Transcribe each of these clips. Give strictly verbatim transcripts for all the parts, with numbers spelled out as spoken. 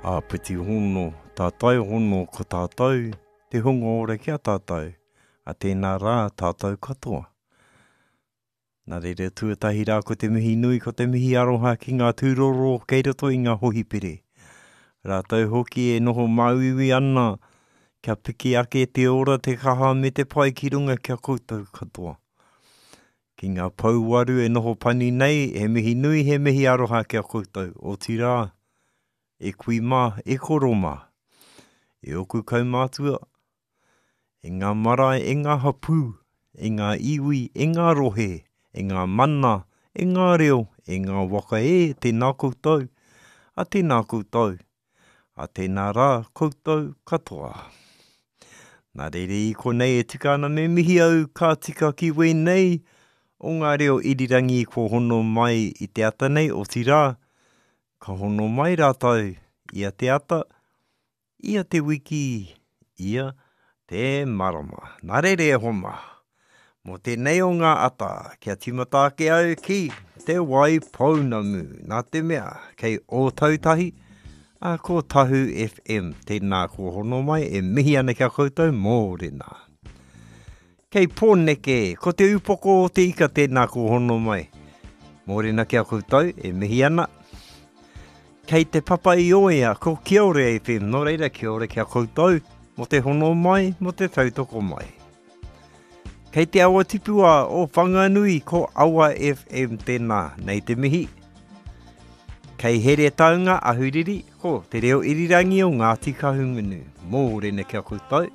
A piti hono, tātai hono ko tātou, te hongo ora kia tātou, a tēnā rā tātou katoa. Nā reira tuatahi rā ko te mihi nui, ko te mihi aroha ki ngā tūroro kei roto i ngā hohipere. Rātou hoki e noho mauiwi ana, kia piki ake te ora te kaha me te pai ki runga kia koutou katoa. Ki ngā pauaru e noho pani nei, he mihi nui, he mihi aroha kia koutou, o tirā. E kui mā, e koro mā, e oku kaumātua, e ngā marae, e ngā hapū, e ngā iwi, e ngā rohe, e ngā mana, e ngā reo, e ngā waka e, tēnā koutou, a tēnā koutou, a tēnā rā koutou katoa. Nā reire i konei e tika ana me mihi au ka tika ki wēnei, o ngā reo irirangi ko hono mai i te ata nei o tirā, ka hono mai rātou, ia te ata, ia te wiki, ia te marama. Nā reire e homa. Mō tēnei o ngā ata, kia timata ke au ki te wai pounamu. Nā te mea, kei o tautahi, a ko Tahu F M. Tēnā ko hono mai, e mihi ana kia koutou mōrena. Kei pōneke, ko te upoko o te ika tēnā ko hono mai. Mōrena kia koutou, e mihi ana. Kei te papa i oea, ko Kia ora F M, no reira kia ora kia koutou, mo te hono mai, mo te tautoko mai. Kei te awa tipua o Whanganui, ko Awa F M tēnā, nei te mihi. Kei here taunga ahuriri, ko te reo irirangi o Ngāti Kahungunu, mōrena kia koutou.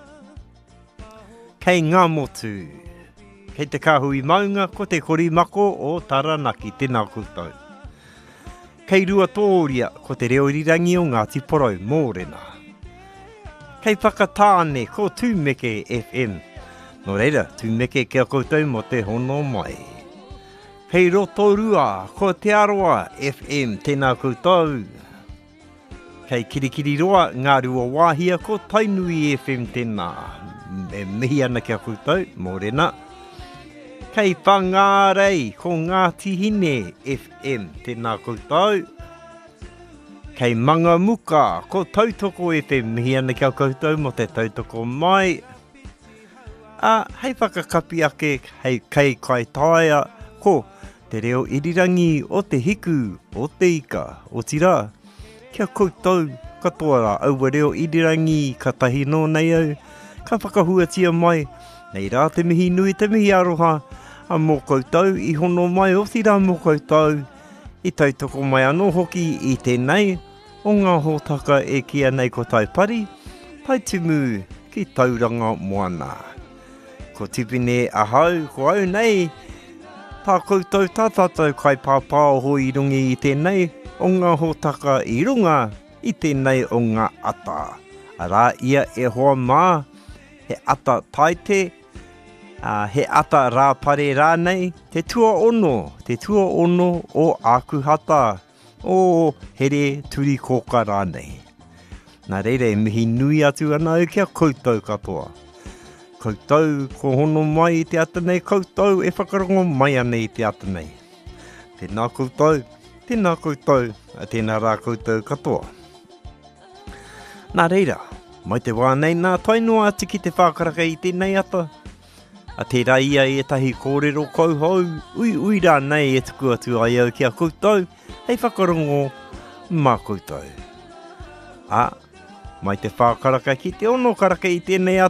Kei ngā motu, kei te kāhui maunga, ko te korimako o Taranaki, tēnā koutou. Kei rua tōria, ko te reo irirangi o Ngāti Porou, mōrena. Kei whakatāne, ko Tūmeke F M. No reira, Tūmeke kia koutou mo te hono mai. Kei Rotorua, ko te Aroa F M, tēnā koutou. Kei Kirikiri Roa, ngā rua wāhia, ko Tainui F M tēnā. E mihi ana kia koutou, mōrena. Kei Whangārei, ko Ngāti Hine F M, tēnā koutou. Kei Mangamuka, ko Tautoko F M, mihi ana kia koutou mo te tautoko mai. A, hei whakakapi ake, hei kei Kaitaia, ko te reo irirangi o te hiku, o te ika, o tira. Kia koutou katoa rā, aua reo irirangi ka tahi no nei au, ka whakahuatia mai, nei rā te mihi nui, te mihi aroha, a mō koutou, i hono mai o tira mō koutou, i tautoko mai anō hoki i tēnei, o ngā hōtaka e kia nei ko taipari, taitumu ki tauranga moana. Ko tipine ahau, ko au nei, tā koutou tā tātou kai pāpā ho i rungi i tēnei, o ngā hōtaka i runga, i tēnei o ngā ata. Arā ia e hoa mā, he ata taite, Uh, he ata rā pare rānei, te tua ono, te tua ono o Akuhata, o here turi koka rānei. Nā reire, mihi nui atu ana au kia koutou katoa. Koutou, ko hono mai i te ata nei, koutou e whakarongo mai ana i te ata nei. Tēnā koutou, tēnā koutou, a tēnā rā koutou katoa. Nā reira, mai te wānei nā tainua ati ki te whākaraka i tēnei ata. A te raia e tahi kōrero kouhou, ui ui rā nei e tuku atu ai au kia koutou, hei whakarongo mā koutou. A, mai te whākaraka ki te ono karaka i tēnei atu.